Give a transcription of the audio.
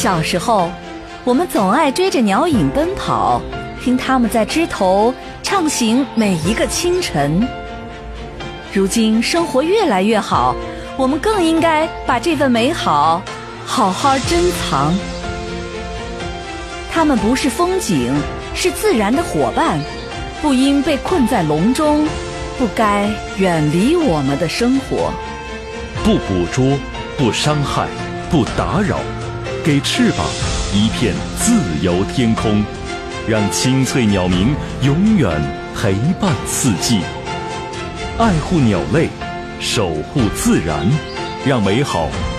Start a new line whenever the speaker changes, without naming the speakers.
小时候，我们总爱追着鸟影奔跑，听它们在枝头畅行每一个清晨。如今生活越来越好，我们更应该把这份美好好好珍藏。它们不是风景，是自然的伙伴，不应被困在笼中，不该远离我们的生活。
不捕捉，不伤害，不打扰，给翅膀一片自由天空，让清脆鸟鸣永远陪伴四季。爱护鸟类，守护自然，让美好